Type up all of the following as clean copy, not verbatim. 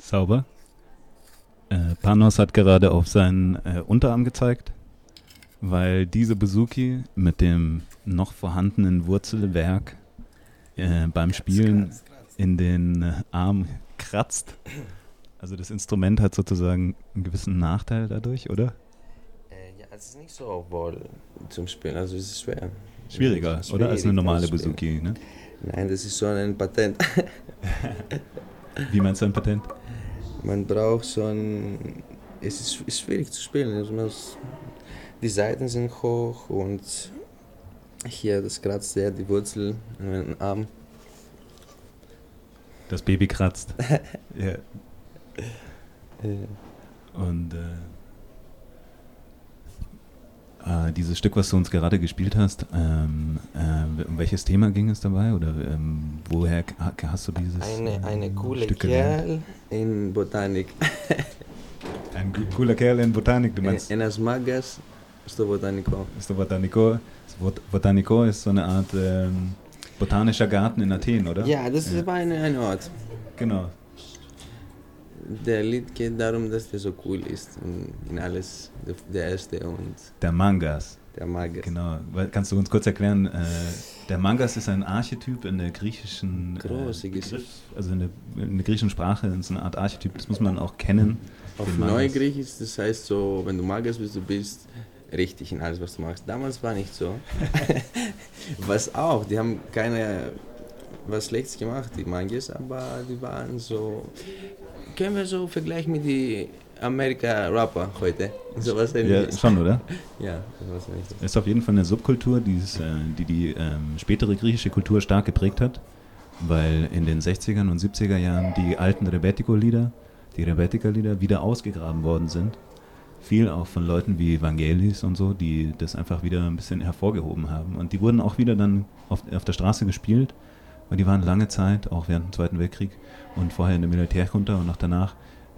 Sauber. Panos hat gerade auf seinen Unterarm gezeigt, weil diese Bouzouki mit dem noch vorhandenen Wurzelwerk beim Spielen in den Arm kratzt. Also das Instrument hat sozusagen einen gewissen Nachteil dadurch, oder? Ja, es ist nicht so wohl zum Spielen, also es ist schwer. Schwieriger, oder? Als eine normale Bouzouki, ne? Nein, das ist so ein Patent. Wie meinst du ein Patent? Man braucht so ein... Es ist schwierig zu spielen. Die Saiten sind hoch und hier, das kratzt sehr die Wurzel an den Arm. Das Baby kratzt. Ja. Und dieses Stück, was du uns gerade gespielt hast, um welches Thema ging es dabei? Oder woher hast du dieses Eine coole Stück Kerl in Botanik. Ein cooler Kerl in Botanik, du meinst? En las magas, sto botanico. Botanico ist so eine Art botanischer Garten in Athen, oder? Ja, das war ein Ort. Genau. Der Lied geht darum, dass der so cool ist in alles, der Erste und Der Mangas. der Magas. Genau. Kannst du uns kurz erklären, der Mangas ist ein Archetyp in der griechischen also in der griechischen Sprache, ist eine Art Archetyp, das muss man auch kennen. Auf Neugriechisch, das heißt so, wenn du Magas bist, du bist richtig in alles, was du machst. Damals war nicht so. Was auch, die haben was Schlechtes gemacht, die Mangas, aber die waren so, können wir so vergleichen mit die Amerika-Rapper heute. Sowas ja, schon, oder? Ja, sowas ähnliches. Es ist auf jeden Fall eine Subkultur, die spätere griechische Kultur stark geprägt hat, weil in den 60er und 70er Jahren die alten Rebetiko-Lieder, die Rebetika-Lieder wieder ausgegraben worden sind. Viel auch von Leuten wie Vangelis und so, die das einfach wieder ein bisschen hervorgehoben haben. Und die wurden auch wieder dann auf der Straße gespielt, weil die waren lange Zeit, auch während dem Zweiten Weltkrieg und vorher in der Militärjunta und auch danach,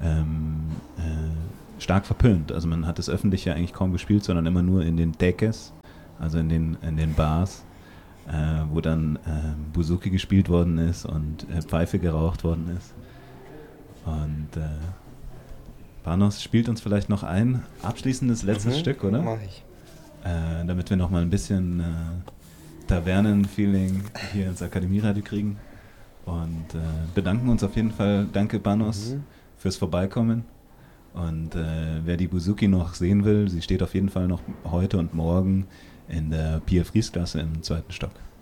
stark verpönt. Also man hat das öffentlich ja eigentlich kaum gespielt, sondern immer nur in den Tekes, also in den Bars, wo dann Bouzouki gespielt worden ist und Pfeife geraucht worden ist. Und Panos spielt uns vielleicht noch ein abschließendes letztes Stück, oder? Mach ich. Damit wir noch mal ein bisschen Tavernen-Feeling hier ins Akademieradio kriegen. Und bedanken uns auf jeden Fall. Danke, Panos, fürs Vorbeikommen. Und wer die Bouzouki noch sehen will, sie steht auf jeden Fall noch heute und morgen in der Pia Fries Klasse im 2. Stock.